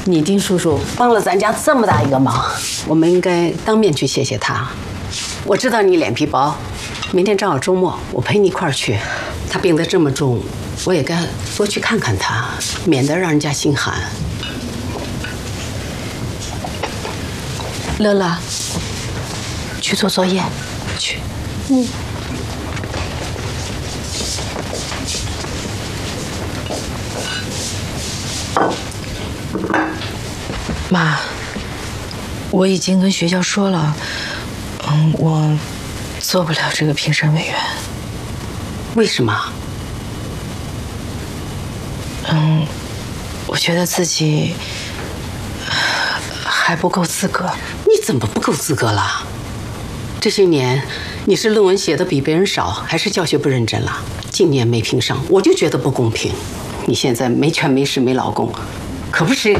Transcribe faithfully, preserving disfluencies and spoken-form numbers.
你丁叔叔帮了咱家这么大一个忙，我们应该当面去谢谢他。我知道你脸皮薄，明天正好周末，我陪你一块儿去。他病得这么重，我也该多去看看他，免得让人家心寒。乐乐，去做作业，去。嗯。 妈，我已经跟学校说了，嗯，我做不了这个评审委员。 为什么？ 嗯，我觉得自己还不够资格。 你怎么不够资格了？这些年你是论文写的比别人少，还是教学不认真了？今年没评上，我就觉得不公平。你现在没权没势没老公，可不是